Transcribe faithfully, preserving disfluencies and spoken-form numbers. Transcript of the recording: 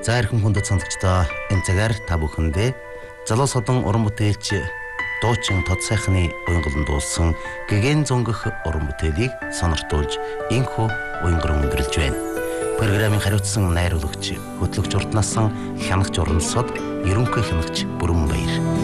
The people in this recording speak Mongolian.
За эрхэм хүндэт сонсогчдоо энэ цагаар та бүхэндээ залуу содон уран бүтээлч дуучин тод сайхны уянгалан дуулсан гэгэн зөнгөх уран бүтээлийг сониртуулж инхүү уянган өндөрлж байна. Программын хариуцсан найруулагч хөтлөгч урд насан хянагч уран сод ерөнхий хянагч Бүрэн Баяр.